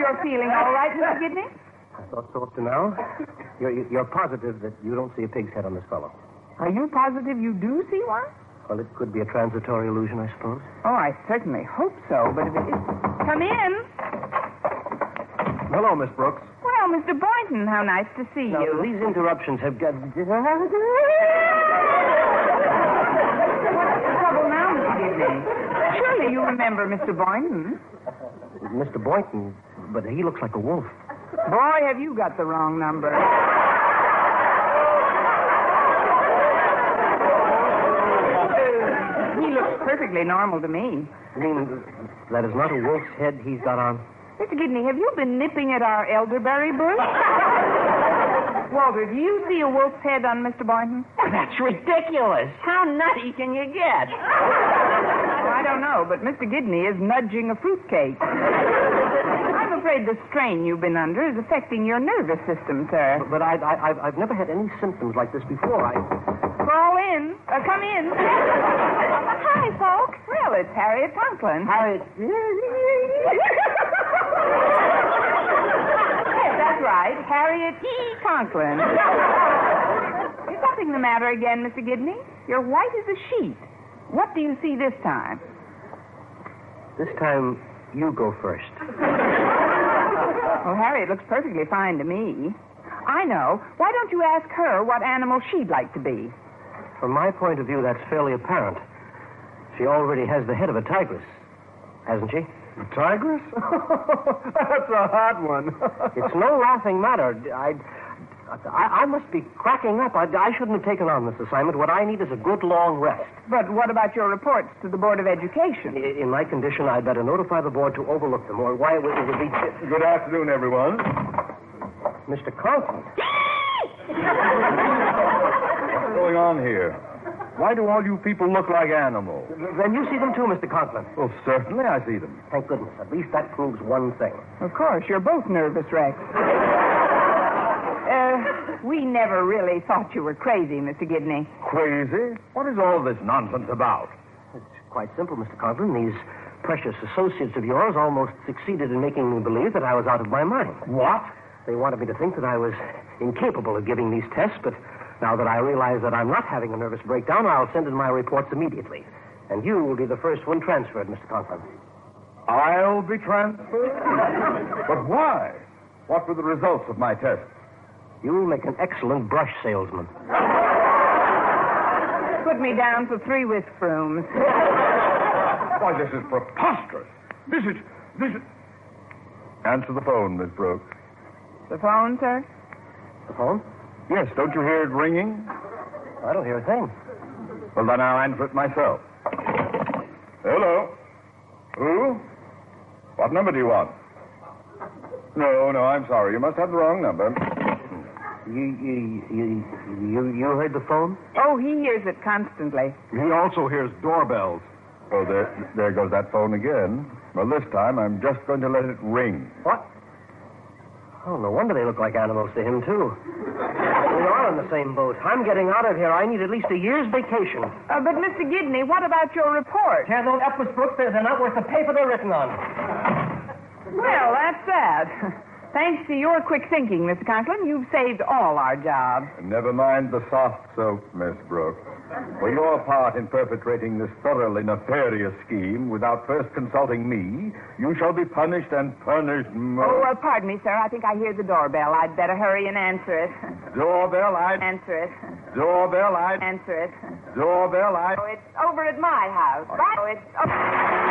you're feeling all right, Mr. Gidney? I thought so up to now. You're positive that you don't see a pig's head on this fellow? Are you positive you do see one? Well, it could be a transitory illusion, I suppose. Oh, I certainly hope so, but if it is... Come in. Hello, Miss Brooks. Well, Mr. Boynton, how nice to see Now, you. these interruptions have got... What's the trouble now, Mr. Gidney? Surely you remember Mr. Boynton. Mr. Boynton, but he looks like a wolf. Boy, have you got the wrong number. He looks perfectly normal to me. You mean that is not a wolf's head he's got on? Mr. Gidney, have you been nipping at our elderberry bush? Walter, do you see a wolf's head on Mr. Boynton? Well, that's ridiculous. How nutty can you get? I don't know, but Mr. Gidney is nudging a fruitcake. I'm afraid the strain you've been under is affecting your nervous system, sir. But I've never had any symptoms like this before. Crawl in. Come in. Hi, folks. Well, it's Harriet Conklin. Harriet... Yes, that's right. Harriet E. Conklin. Is something the matter again, Mr. Gidney? You're white as a sheet. What do you see this time? This time, you go first. Well, Harriet looks perfectly fine to me. I know. Why don't you ask her what animal she'd like to be? From my point of view, that's fairly apparent. She already has the head of a tigress, hasn't she? A tigress? That's a hot one. It's no laughing matter. I must be cracking up. I shouldn't have taken on this assignment. What I need is a good long rest. But what about your reports to the Board of Education? In my condition, I'd better notify the board to overlook them, or why it would be... Good afternoon, everyone. Mr. Conklin. What's going on here? Why do all you people look like animals? Then you see them too, Mr. Conklin. Well, certainly I see them. Thank goodness. At least that proves one thing. Of course, you're both nervous wrecks. We never really thought you were crazy, Mr. Gidney. Crazy? What is all this nonsense about? It's quite simple, Mr. Conklin. These precious associates of yours almost succeeded in making me believe that I was out of my mind. What? They wanted me to think that I was incapable of giving these tests, but now that I realize that I'm not having a nervous breakdown, I'll send in my reports immediately. And you will be the first one transferred, Mr. Conklin. I'll be transferred? But why? What were the results of my test? You'll make an excellent brush salesman. Put me down for 3 whisk brooms. Why, this is preposterous. This is... Answer the phone, Miss Brooks. The phone, sir? The phone? Yes, don't you hear it ringing? I don't hear a thing. Well, then I'll answer it myself. Hello? Who? What number do you want? No, I'm sorry. You must have the wrong number. You heard the phone? Oh, he hears it constantly. He also hears doorbells. Oh, there goes that phone again. Well, this time I'm just going to let it ring. What? Oh, no wonder they look like animals to him, too. We are in the same boat. I'm getting out of here. I need at least a year's vacation. But, Mr. Gidney, what about your report? Tear those up, Miss Brooks. They're not worth the paper they're written on. Well, that's sad. Thanks to your quick thinking, Mr. Conklin, you've saved all our jobs. Never mind the soft soap, Miss Brooks. For your part in perpetrating this thoroughly nefarious scheme without first consulting me, you shall be punished and punished most. Oh, pardon me, sir. I think I hear the doorbell. I'd better hurry and answer it. Doorbell, Answer it. Doorbell, Answer it. Doorbell, Oh, it's over at my house. Right? Oh, it's...